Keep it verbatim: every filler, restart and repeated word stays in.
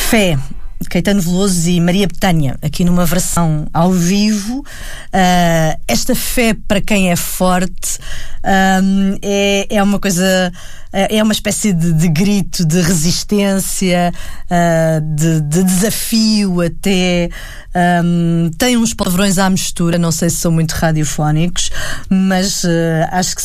Fé, Caetano Veloso e Maria Bethânia, aqui numa versão ao vivo. Uh, esta fé para quem é forte um, é, é uma coisa, é uma espécie de, de grito de resistência, uh, de, de desafio até. Um, tem uns palavrões à mistura, não sei se são muito radiofónicos, mas uh, acho que